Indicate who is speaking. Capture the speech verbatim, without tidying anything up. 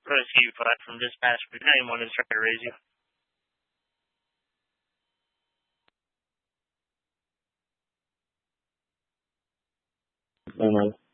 Speaker 1: Proceed five from dispatch. Anyone is trying to raise you.
Speaker 2: Bye, man.